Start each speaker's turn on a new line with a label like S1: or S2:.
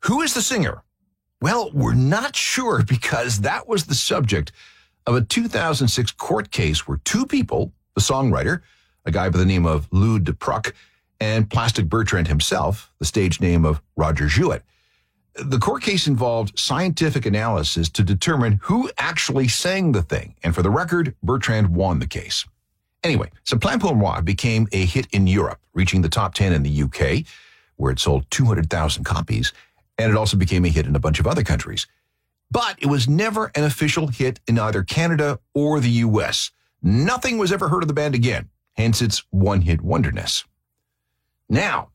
S1: Who is the singer? Well, we're not sure because that was the subject of a 2006 court case where two people, the songwriter, a guy by the name of Lou DePruck, and Plastic Bertrand himself, the stage name of Roger Jewett. The court case involved scientific analysis to determine who actually sang the thing. And for the record, Bertrand won the case. Anyway, so Plein Pour Moi became a hit in Europe, reaching the top 10 in the UK, where it sold 200,000 copies. And it also became a hit in a bunch of other countries. But it was never an official hit in either Canada or the US. Nothing was ever heard of the band again, hence its one-hit wonderness. Now,